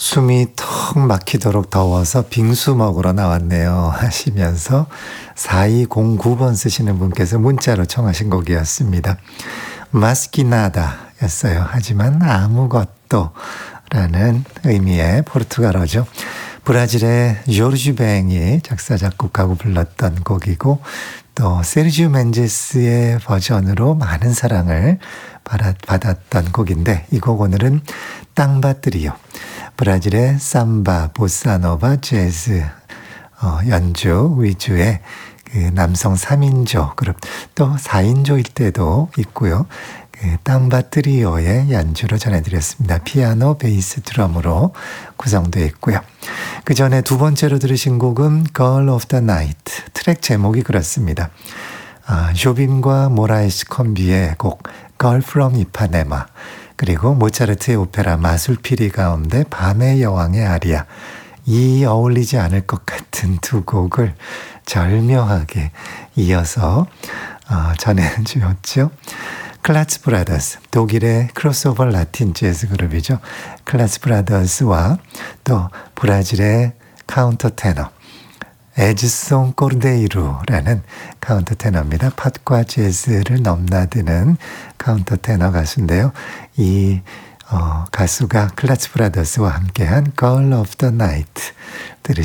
숨이 턱 막히도록 더워서 빙수 먹으러 나왔네요 하시면서 4209번 쓰시는 분께서 문자로 청하신 곡이었습니다. 마스키나다 였어요. 하지만 아무것도 라는 의미의 포르투갈어죠. 브라질의 조르주 뱅이 작사 작곡하고 불렀던 곡이고 또 세르지오 멘제스의 버전으로 많은 사랑을 받았던 곡인데 이 곡 오늘은 땅바뜨리오 브라질의 삼바, 보사노바, 재즈 연주 위주의 그 남성 3인조 그룹 또 4인조일 때도 있고요. 그 땅바뜨리오의 연주로 전해드렸습니다. 피아노, 베이스, 드럼으로 구성되어 있고요. 그 전에 두 번째로 들으신 곡은 Girl of the Night. 트랙 제목이 그렇습니다. 조빔과 모라이스 콤비의 곡 Girl from Ipanema 그리고 모차르트의 오페라 마술피리 가운데 밤의 여왕의 아리아 이 어울리지 않을 것 같은 두 곡을 절묘하게 이어서 전해주었죠. 클라츠 브라더스, 독일의 크로스오버 라틴 재즈 그룹이죠. 클라츠 브라더스와 또 브라질의 카운터 테너 에즈송 코르데이루라는 카운터 테너입니다. 팝과 재즈를 넘나드는 카운터 테너 가수인데요. 이 가수가 클라츠 브라더스와 함께한 Girl of the Night